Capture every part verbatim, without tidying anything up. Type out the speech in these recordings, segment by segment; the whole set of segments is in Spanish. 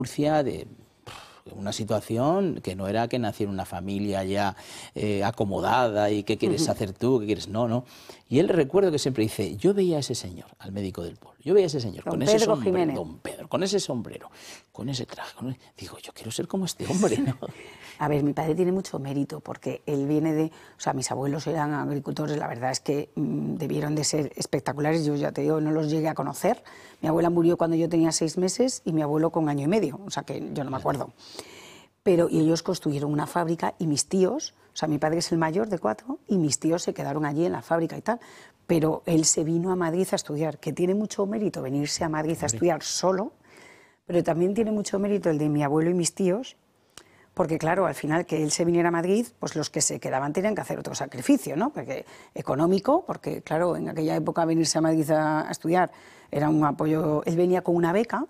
Murcia de una situación que no era que naciera una familia ya eh, acomodada y qué quieres Ujú. hacer tú, qué quieres, no, no. Y él recuerdo que siempre dice, yo veía a ese señor, al médico del pueblo, yo veía a ese señor Don con ese Pedro sombrero, Jiménez. don Pedro, con ese sombrero, con ese traje, con ese... digo, yo quiero ser como este hombre, ¿no? A ver, mi padre tiene mucho mérito porque él viene de... O sea, mis abuelos eran agricultores, la verdad es que mmm, debieron de ser espectaculares, yo ya te digo, no los llegué a conocer. Mi abuela murió cuando yo tenía seis meses y mi abuelo con año y medio, o sea que yo no me acuerdo. Pero y ellos construyeron una fábrica y mis tíos, o sea, mi padre es el mayor de cuatro y mis tíos se quedaron allí en la fábrica y tal. Pero él se vino a Madrid a estudiar, que tiene mucho mérito venirse a Madrid a estudiar solo, pero también tiene mucho mérito el de mi abuelo y mis tíos, porque claro, al final que él se viniera a Madrid, pues los que se quedaban tenían que hacer otro sacrificio, ¿no? Porque económico, porque claro, en aquella época venirse a Madrid a, a estudiar era un apoyo. Él venía con una beca,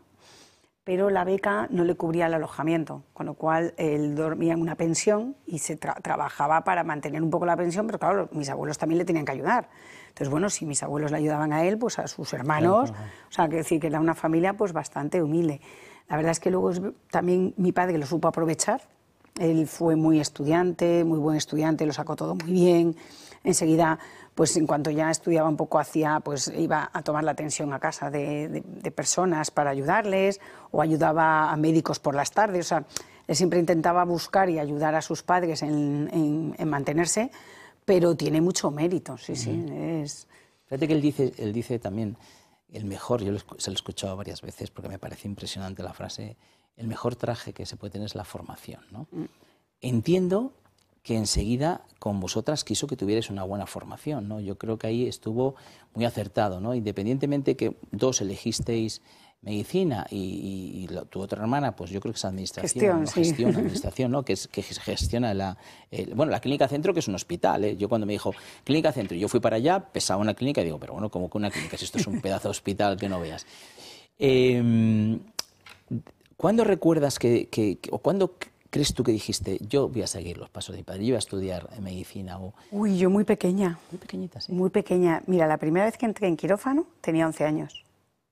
pero la beca no le cubría el alojamiento, con lo cual él dormía en una pensión y se tra trabajaba para mantener un poco la pensión, pero claro, mis abuelos también le tenían que ayudar. Entonces, bueno, si mis abuelos le ayudaban a él, pues a sus hermanos, claro, claro. O sea, que decir que era una familia pues bastante humilde. La verdad es que luego es, también mi padre lo supo aprovechar, él fue muy estudiante, muy buen estudiante, lo sacó todo muy bien, enseguida, pues en cuanto ya estudiaba un poco, hacía, pues iba a tomar la atención a casa de, de, de personas para ayudarles, o ayudaba a médicos por las tardes, o sea, él siempre intentaba buscar y ayudar a sus padres en, en, en mantenerse, pero tiene mucho mérito, sí, sí, uh-huh. es... Fíjate que él dice, él dice también, el mejor, yo se lo he escuchado varias veces porque me parece impresionante la frase, el mejor traje que se puede tener es la formación, ¿no? Mm. Entiendo que enseguida con vosotras quiso que tuvierais una buena formación, ¿no? Yo creo que ahí estuvo muy acertado, ¿no? Independientemente que dos elegisteis medicina y, y, y lo, tu otra hermana, pues yo creo que es administración, gestión, ¿no? sí. Gestión, administración, ¿no? Que es que gestiona la, el, bueno, la clínica centro, que es un hospital, ¿eh? Yo cuando me dijo clínica centro, yo fui para allá, pesaba una clínica y digo, pero bueno, ¿cómo que una clínica? Si esto es un pedazo de hospital que no veas. Eh, ¿Cuándo recuerdas que, que, que o cuándo crees tú que dijiste, yo voy a seguir los pasos de mi padre, yo voy a estudiar medicina? O... Uy, yo muy pequeña. Muy pequeñita, sí. Muy pequeña. Mira, la primera vez que entré en quirófano tenía once años.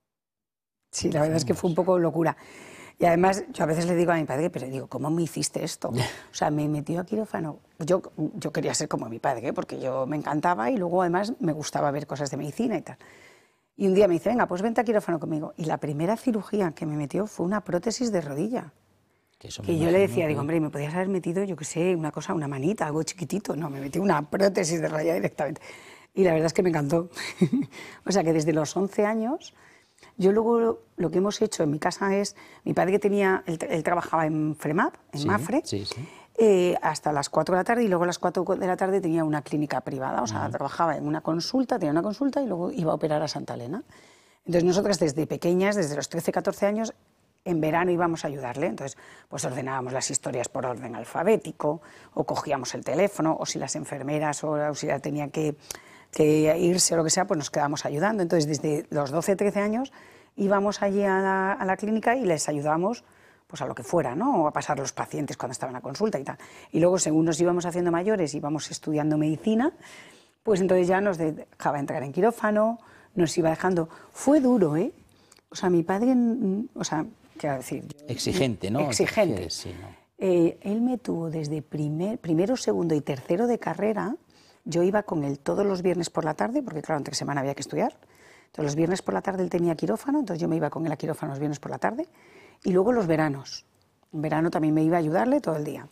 Sí, la verdad es que fue un poco locura. Y además, yo a veces le digo a mi padre, pero digo, ¿cómo me hiciste esto? O sea, me metió a quirófano. Yo, yo quería ser como mi padre, ¿eh? Porque yo me encantaba y luego además me gustaba ver cosas de medicina y tal. Y un día me dice, venga, pues vente a quirófano conmigo. Y la primera cirugía que me metió fue una prótesis de rodilla. Que, eso que yo le decía, digo, hombre, me podías haber metido, yo qué sé, una cosa, una manita, algo chiquitito. No, me metió una prótesis de rodilla directamente. Y la verdad es que me encantó. O sea, que desde los once años, yo luego lo que hemos hecho en mi casa es, mi padre que tenía, él, él trabajaba en FREMAP, en sí, MAFRE, sí, sí. Eh, hasta las cuatro de la tarde, y luego a las cuatro de la tarde tenía una clínica privada, o sea, uh-huh. trabajaba en una consulta, tenía una consulta y luego iba a operar a Santa Elena. Entonces nosotras desde pequeñas, desde los trece, catorce años, en verano íbamos a ayudarle, entonces pues ordenábamos las historias por orden alfabético, o cogíamos el teléfono, o si las enfermeras o la auxiliar tenían que, que irse o lo que sea, pues nos quedábamos ayudando. Entonces desde los doce, trece años íbamos allí a la, a la clínica y les ayudábamos pues a lo que fuera, ¿no? O a pasar los pacientes cuando estaban a consulta y tal. Y luego, según nos íbamos haciendo mayores, íbamos estudiando medicina, pues entonces ya nos dejaba entrar en quirófano, nos iba dejando. Fue duro, ¿eh? O sea, mi padre, o sea, quiero decir... Exigente, ¿no? Exigente. Sí, ¿no? Eh, él me tuvo desde primer, primero, segundo y tercero de carrera. Yo iba con él todos los viernes por la tarde, porque claro, entre semana había que estudiar. Entonces los viernes por la tarde él tenía quirófano, entonces yo me iba con él a quirófano los viernes por la tarde. Y luego los veranos. En verano también me iba a ayudarle todo el día.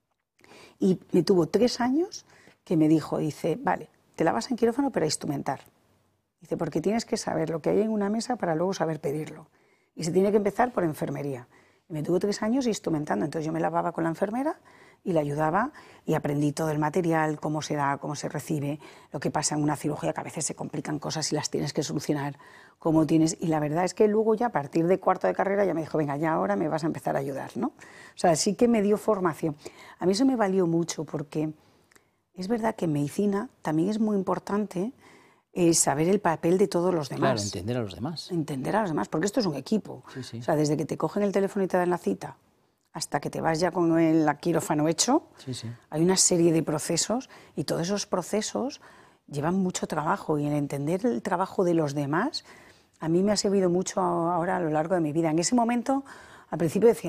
Y me tuvo tres años que me dijo, dice, vale, te la vas en quirófano, pero a instrumentar. Dice, porque tienes que saber lo que hay en una mesa para luego saber pedirlo. Y se tiene que empezar por enfermería. Y me tuvo tres años instrumentando. Entonces yo me lavaba con la enfermera y le ayudaba y aprendí todo el material, cómo se da, cómo se recibe, lo que pasa en una cirugía, que a veces se complican cosas y las tienes que solucionar, cómo tienes... Y la verdad es que luego ya a partir de cuarto de carrera ya me dijo, venga, ya ahora me vas a empezar a ayudar, ¿no? O sea, sí que me dio formación. A mí eso me valió mucho porque es verdad que en medicina también es muy importante eh, saber el papel de todos los demás. Claro, entender a los demás. Entender a los demás, porque esto es un equipo. Sí, sí. O sea, desde que te cogen el teléfono y te dan la cita hasta que te vas ya con el quirófano hecho, sí, sí. Hay una serie de procesos y todos esos procesos llevan mucho trabajo y el entender el trabajo de los demás a mí me ha servido mucho ahora a lo largo de mi vida. En ese momento al principio decía,